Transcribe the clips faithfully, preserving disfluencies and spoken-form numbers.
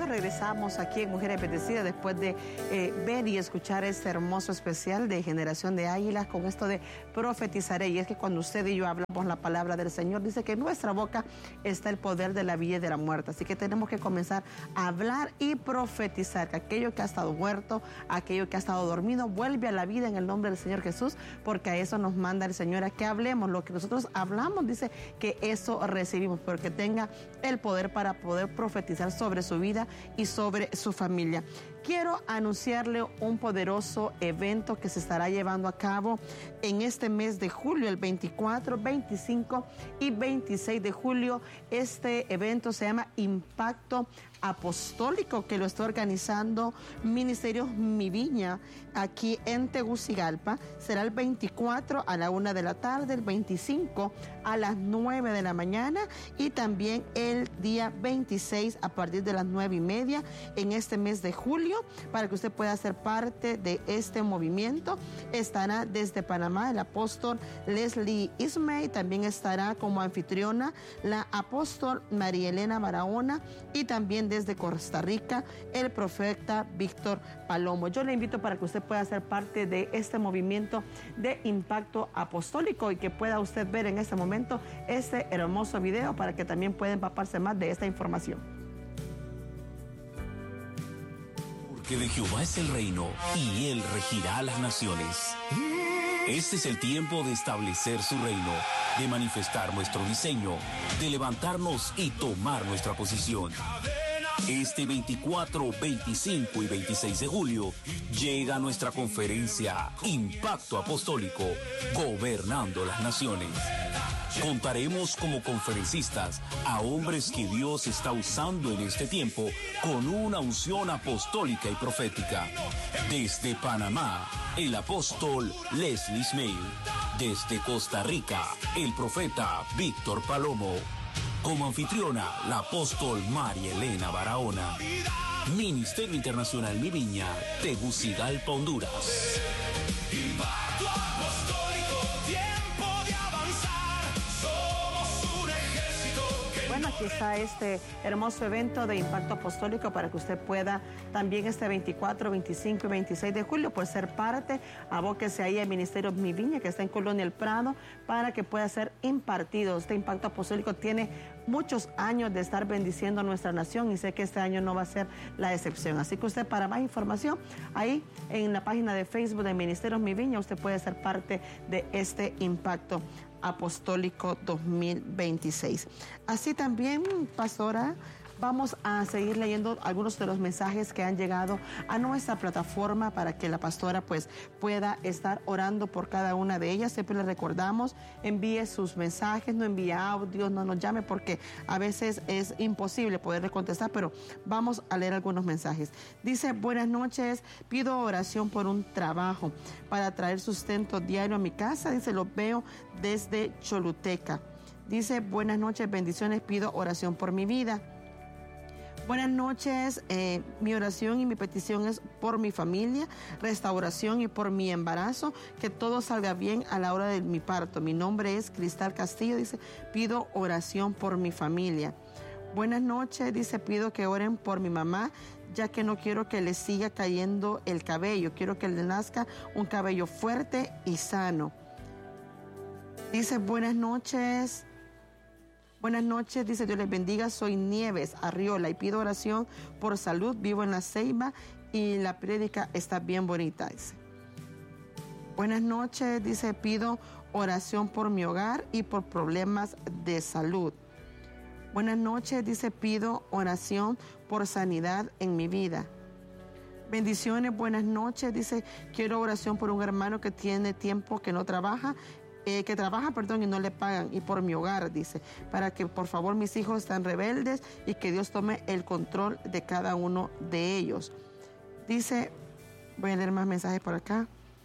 regresamos aquí en Mujeres Bendecidas después de eh, ver y escuchar este hermoso especial de Generación de Águilas con esto de profetizaré. Y es que cuando usted y yo hablamos la palabra del Señor, dice que en nuestra boca está el poder de la vida y de la muerte. Así que tenemos que comenzar a hablar y profetizar que aquello que ha estado muerto, aquello que ha estado dormido, vuelve a la vida en el nombre del Señor Jesús, porque a eso nos manda el Señor, a que hablemos. Lo que nosotros hablamos, dice que eso recibimos, porque tenga el poder para poder profetizar sobre su vida y sobre su familia. Quiero anunciarle un poderoso evento que se estará llevando a cabo en este mes de julio, el veinticuatro, veinticinco y veintiséis de julio. Este evento se llama Impacto Apostólico, que lo está organizando Ministerios Mi Viña aquí en Tegucigalpa. Será el veinticuatro a la una de la tarde, el veinticinco a las nueve de la mañana y también el día veintiséis a partir de las nueve y media en este mes de julio, para que usted pueda ser parte de este movimiento. Estará desde Panamá el apóstol Leslie Ismay, también estará como anfitriona la apóstol María Elena Barahona y también desde Costa Rica el profeta Víctor Palomo. Yo le invito para que usted pueda ser parte de este movimiento de impacto apostólico y que pueda usted ver en este momento este hermoso video para que también pueda empaparse más de esta información. Porque de Jehová es el reino y él regirá a las naciones. Este es el tiempo de establecer su reino, de manifestar nuestro diseño, de levantarnos y tomar nuestra posición. Este veinticuatro, veinticinco y veintiséis de julio llega nuestra conferencia Impacto Apostólico, Gobernando las Naciones. Contaremos como conferencistas a hombres que Dios está usando en este tiempo con una unción apostólica y profética. Desde Panamá, el apóstol Leslie Ismay. Desde Costa Rica, el profeta Víctor Palomo. Como anfitriona, la apóstol María Elena Barahona. Ministerio Internacional Mi Viña, Tegucigalpa, Honduras. Impacto apostólico, tiempo de avanzar, somos un ejército que... Bueno, aquí está este hermoso evento de Impacto Apostólico para que usted pueda también este veinticuatro, veinticinco y veintiséis de julio pues ser parte. Abóquese ahí al Ministerio Mi Viña, que está en Colonia El Prado, para que pueda ser impartido. Este Impacto Apostólico tiene muchos años de estar bendiciendo a nuestra nación y sé que este año no va a ser la excepción. Así que usted, para más información, ahí en la página de Facebook de Ministerios Mi Viña, usted puede ser parte de este Impacto Apostólico dos mil veintiséis. Así también, pastora, vamos a seguir leyendo algunos de los mensajes que han llegado a nuestra plataforma para que la pastora pues pueda estar orando por cada una de ellas. Siempre le recordamos, envíe sus mensajes, no envíe audios, no nos llame porque a veces es imposible poderle contestar, pero vamos a leer algunos mensajes. Dice, buenas noches, pido oración por un trabajo para traer sustento diario a mi casa. Dice, lo veo desde Choluteca. Dice, buenas noches, bendiciones, pido oración por mi vida. Buenas noches, eh, mi oración y mi petición es por mi familia, restauración y por mi embarazo, que todo salga bien a la hora de mi parto. Mi nombre es Cristal Castillo, dice, pido oración por mi familia. Buenas noches, dice, pido que oren por mi mamá, ya que no quiero que le siga cayendo el cabello, quiero que le nazca un cabello fuerte y sano. Dice, buenas noches. Buenas noches, dice, Dios les bendiga, soy Nieves Arriola y pido oración por salud, vivo en La Ceiba y la prédica está bien bonita, dice. Buenas noches, dice, pido oración por mi hogar y por problemas de salud. Buenas noches, dice, pido oración por sanidad en mi vida. Bendiciones, buenas noches, dice, quiero oración por un hermano que tiene tiempo que no trabaja, Eh, que trabaja, perdón, y no le pagan, y por mi hogar, dice, para que por favor mis hijos están rebeldes y que Dios tome el control de cada uno de ellos. Dice, voy a leer más mensajes por acá.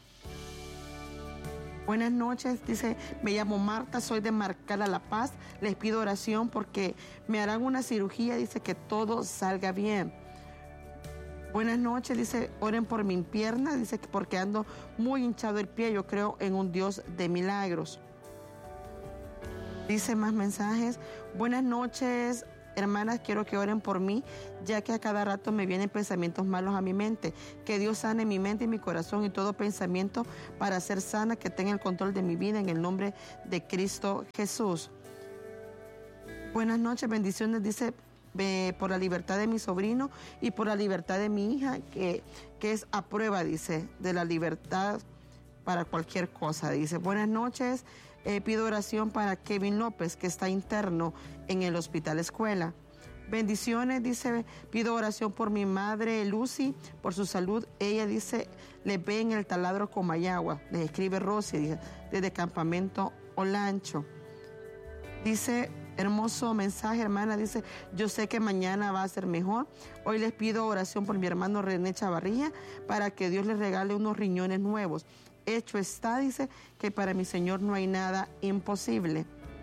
Buenas noches, dice, me llamo Marta, soy de Marcala La Paz, les pido oración porque me harán una cirugía, dice, que todo salga bien. Buenas noches, dice, oren por mi pierna, dice que porque ando muy hinchado el pie, yo creo en un Dios de milagros. Dice más mensajes, buenas noches, hermanas, quiero que oren por mí, ya que a cada rato me vienen pensamientos malos a mi mente. Que Dios sane mi mente y mi corazón y todo pensamiento para ser sana, que tenga el control de mi vida en el nombre de Cristo Jesús. Buenas noches, bendiciones, dice, eh, por la libertad de mi sobrino y por la libertad de mi hija, que, que es a prueba, dice, de la libertad para cualquier cosa. Dice, buenas noches, eh, pido oración para Kevin López, que está interno en el Hospital Escuela. Bendiciones, dice, pido oración por mi madre Lucy, por su salud. Ella, dice, le ve en el taladro Comayagua. Le escribe Rosy, dice, desde Campamento Olancho. Dice, hermoso mensaje, hermana, dice, yo sé que mañana va a ser mejor. Hoy les pido oración por mi hermano René Chavarría, para que Dios le regale unos riñones nuevos. Hecho está, dice, que para mi Señor no hay nada imposible.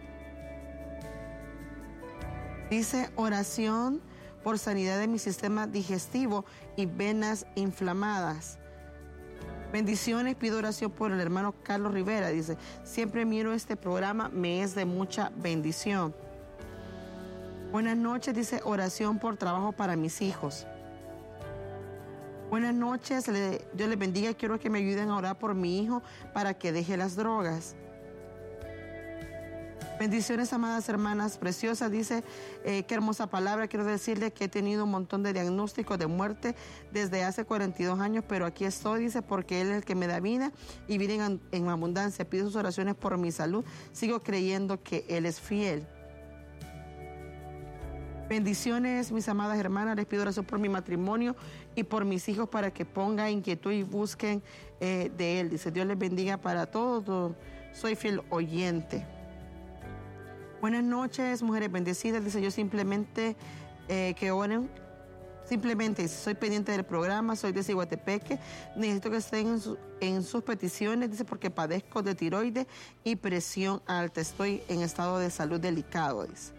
Dice, oración por sanidad de mi sistema digestivo y venas inflamadas. Bendiciones, pido oración por el hermano Carlos Rivera. Dice, siempre miro este programa, me es de mucha bendición. Buenas noches, dice, oración por trabajo para mis hijos. Buenas noches, le, Dios les bendiga, quiero que me ayuden a orar por mi hijo para que deje las drogas. Bendiciones, amadas hermanas preciosas, dice, eh, qué hermosa palabra, quiero decirle que he tenido un montón de diagnósticos de muerte desde hace cuarenta y dos años, pero aquí estoy, dice, porque Él es el que me da vida y vida en, en abundancia. Pido sus oraciones por mi salud, sigo creyendo que Él es fiel. Bendiciones, mis amadas hermanas, les pido oración por mi matrimonio y por mis hijos para que pongan inquietud y busquen eh, de Él. Dice, Dios les bendiga para todos, soy fiel oyente. Buenas noches, mujeres bendecidas, dice, yo simplemente eh, que oren, simplemente soy pendiente del programa, soy de Ciguatepeque, necesito que estén en, su, en sus peticiones, dice, porque padezco de tiroides y presión alta, estoy en estado de salud delicado, dice.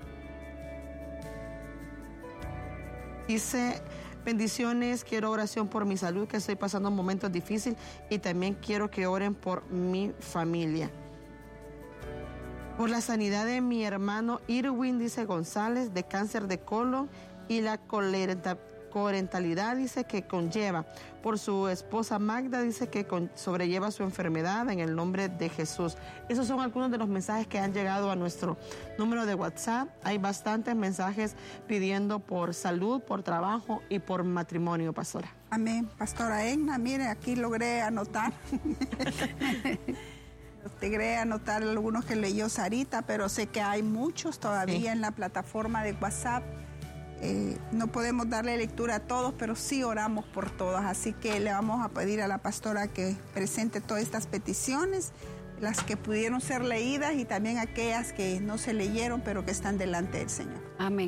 Dice, bendiciones, quiero oración por mi salud, que estoy pasando momentos difíciles y también quiero que oren por mi familia. Por la sanidad de mi hermano Irwin, dice González, de cáncer de colon y la corentalidad, dice, que conlleva. Por su esposa Magda, dice que con, sobrelleva su enfermedad en el nombre de Jesús. Esos son algunos de los mensajes que han llegado a nuestro número de WhatsApp. Hay bastantes mensajes pidiendo por salud, por trabajo y por matrimonio, pastora. Amén, pastora Egna, mire, aquí logré anotar. Logré anotar algunos que leyó Sarita, pero sé que hay muchos todavía sí. en la plataforma de WhatsApp. Eh, no podemos darle lectura a todos, pero sí oramos por todos. Así que le vamos a pedir a la pastora que presente todas estas peticiones, las que pudieron ser leídas y también aquellas que no se leyeron, pero que están delante del Señor. Amén.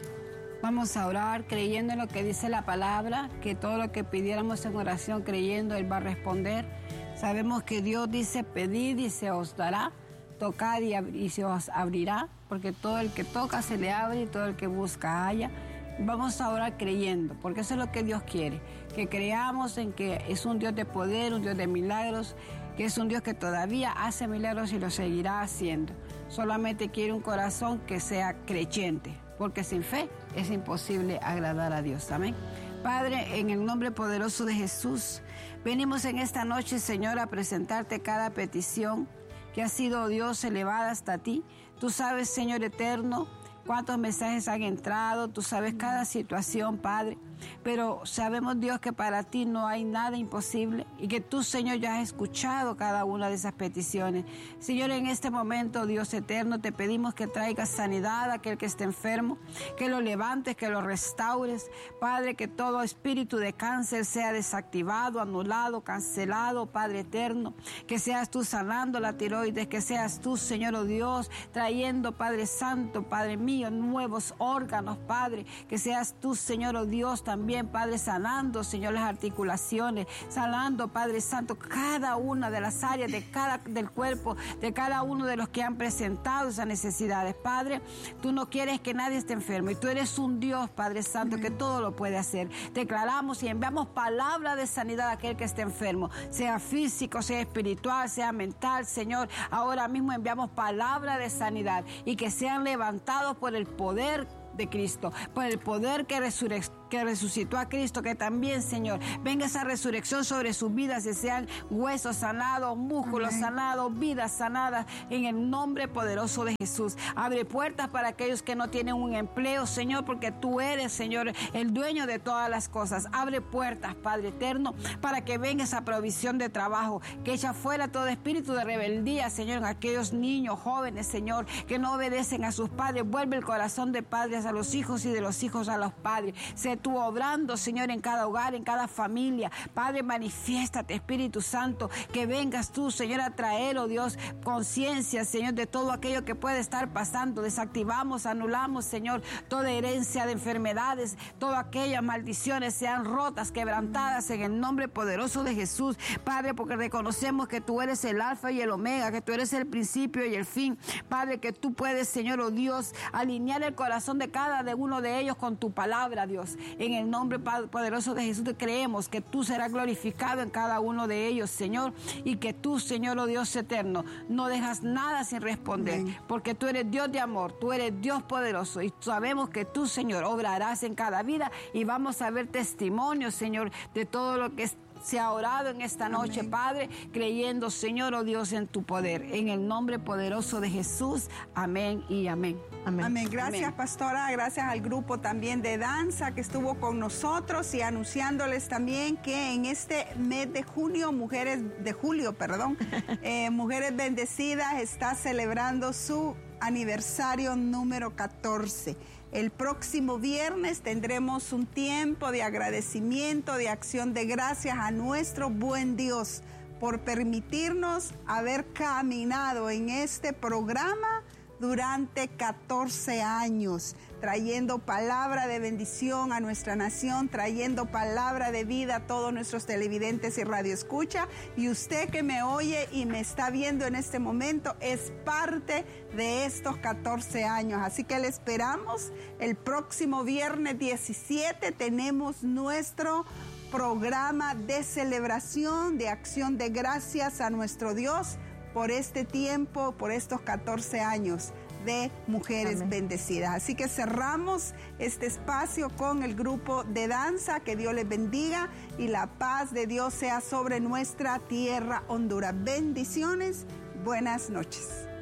Vamos a orar creyendo en lo que dice la palabra, que todo lo que pidiéramos en oración creyendo, Él va a responder. Sabemos que Dios dice, pedid y se os dará, tocad y, y se os abrirá, porque todo el que toca se le abre y todo el que busca halla. Vamos a orar creyendo, porque eso es lo que Dios quiere, que creamos en que es un Dios de poder, un Dios de milagros, que es un Dios que todavía hace milagros y lo seguirá haciendo. Solamente quiere un corazón que sea creyente, porque sin fe es imposible agradar a Dios. Amén. Padre, en el nombre poderoso de Jesús, venimos en esta noche, Señor, a presentarte cada petición que ha sido, Dios, elevada hasta ti. Tú sabes, Señor eterno, cuántos mensajes han entrado, tú sabes cada situación, Padre. Pero sabemos, Dios, que para ti no hay nada imposible y que tú, Señor, ya has escuchado cada una de esas peticiones. Señor, en este momento, Dios eterno, te pedimos que traigas sanidad a aquel que esté enfermo, que lo levantes, que lo restaures. Padre, que todo espíritu de cáncer sea desactivado, anulado, cancelado, Padre eterno. Que seas tú sanando la tiroides, que seas tú, Señor, oh Dios, trayendo, Padre Santo, Padre mío, nuevos órganos, Padre. Que seas tú, Señor, oh Dios, también, Padre, sanando, Señor, las articulaciones, sanando, Padre Santo, cada una de las áreas de cada, del cuerpo, de cada uno de los que han presentado esas necesidades. Padre, tú no quieres que nadie esté enfermo y tú eres un Dios, Padre Santo, que todo lo puede hacer. Declaramos y enviamos palabra de sanidad a aquel que esté enfermo, sea físico, sea espiritual, sea mental, Señor. Ahora mismo enviamos palabra de sanidad y que sean levantados por el poder de Cristo, por el poder que, resurre- que resucitó a Cristo, que también, Señor, venga esa resurrección sobre sus vidas, y sean huesos sanados, músculos Amén. sanados, vidas sanadas, en el nombre poderoso de Jesús. Abre puertas para aquellos que no tienen un empleo, Señor, porque tú eres, Señor, el dueño de todas las cosas. Abre puertas, Padre eterno, para que venga esa provisión de trabajo, que echa fuera todo espíritu de rebeldía, Señor, en aquellos niños, jóvenes, Señor, que no obedecen a sus padres. Vuelve el corazón de padres a los hijos y de los hijos a los padres. Sé tú obrando, Señor, en cada hogar, en cada familia. Padre, manifiéstate, Espíritu Santo, que vengas tú, Señor, a traer, oh Dios, conciencia, Señor, de todo aquello que puede estar pasando. Desactivamos, anulamos, Señor, toda herencia de enfermedades, todas aquellas maldiciones sean rotas, quebrantadas en el nombre poderoso de Jesús, Padre, porque reconocemos que tú eres el alfa y el omega, que tú eres el principio y el fin, Padre, que tú puedes, Señor, oh Dios, alinear el corazón de cada de uno de ellos con tu palabra, Dios. En el nombre poderoso de Jesús te creemos que tú serás glorificado en cada uno de ellos, Señor, y que tú, Señor, oh Dios eterno, no dejas nada sin responder, Amén. Porque tú eres Dios de amor, tú eres Dios poderoso, y sabemos que tú, Señor, obrarás en cada vida, y vamos a ver testimonios, Señor, de todo lo que es se ha orado en esta noche, Amén. Padre, creyendo, Señor, oh Dios, en tu poder. En el nombre poderoso de Jesús. Amén y amén. Amén. Amén. Gracias, amén. Pastora. Gracias al grupo también de danza que estuvo con nosotros, y anunciándoles también que en este mes de junio, mujeres de julio, perdón, eh, Mujeres Bendecidas está celebrando su aniversario número catorce. El próximo viernes tendremos un tiempo de agradecimiento, de acción de gracias a nuestro buen Dios por permitirnos haber caminado en este programa durante catorce años, trayendo palabra de bendición a nuestra nación, trayendo palabra de vida a todos nuestros televidentes y radioescucha. Y usted que me oye y me está viendo en este momento es parte de estos catorce años. Así que le esperamos el próximo viernes diecisiete. Tenemos nuestro programa de celebración, de acción de gracias a nuestro Dios por este tiempo, por estos catorce años de Mujeres Amén. Bendecidas. Así que cerramos este espacio con el grupo de danza. Que Dios les bendiga y la paz de Dios sea sobre nuestra tierra, Honduras. Bendiciones, buenas noches.